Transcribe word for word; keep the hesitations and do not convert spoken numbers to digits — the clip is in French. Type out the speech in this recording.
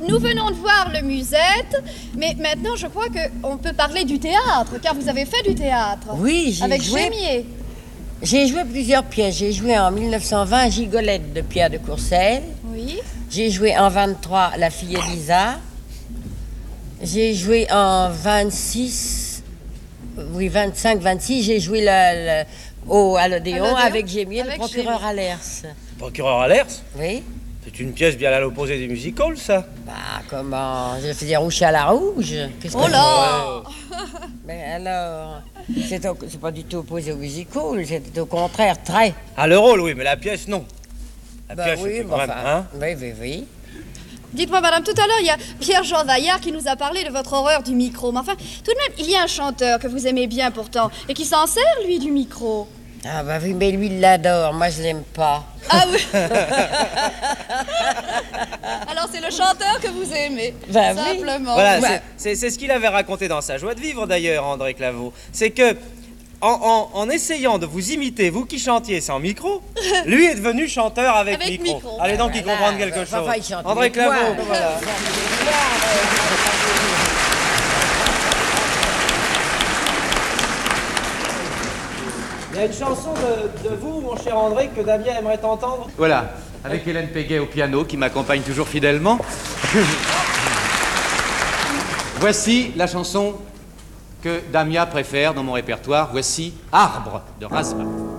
nous venons de voir le Musette, mais maintenant je crois qu'on peut parler du théâtre, car vous avez fait du théâtre. Oui, j'ai avec joué. Gémier. J'ai joué plusieurs pièces. J'ai joué en mille neuf cent vingt Gigolette de Pierre de Courcelles. Oui. J'ai joué en vingt-trois La fille Elisa. J'ai joué en vingt-six, oui, vingt-cinq, vingt-six, j'ai joué le, le, au, à l'Odéon avec Gémier, avec le procureur Gémier. Allers. Procureur Allers? Oui. C'est une pièce bien à l'opposé du musical, ça. Bah, comment? Je faisais Rouge à la rouge. Oh là! Mais alors, c'est, au, c'est pas du tout opposé au musical, c'est au contraire très. Ah, le rôle, oui, mais la pièce, non. La bah pièce, oui, c'est bon, quand même, enfin, hein? Oui, oui, oui. Dites-moi, madame, tout à l'heure, il y a Pierre-Jean Vaillard qui nous a parlé de votre horreur du micro. Mais enfin, tout de même, il y a un chanteur que vous aimez bien pourtant, et qui s'en sert, lui, du micro. Ah bah oui, mais lui, il l'adore. Moi, je l'aime pas. Ah oui. Alors, c'est le chanteur que vous aimez, bah, simplement. Oui. Voilà, ouais. c'est, c'est ce qu'il avait raconté dans sa joie de vivre, d'ailleurs, André Claveau. C'est que, en, en, en essayant de vous imiter, vous qui chantiez sans micro, lui est devenu chanteur avec, avec micro. micro. Allez donc, il Voilà, comprendre quelque bah, chose. enfin, il chante André Claveau, moi. voilà. Il y a une chanson de, de vous, mon cher André, que Damien aimerait entendre. Voilà, avec Hélène Péguet au piano, qui m'accompagne toujours fidèlement. Voici la chanson que Damien préfère dans mon répertoire. Voici Arbre de Rasbach.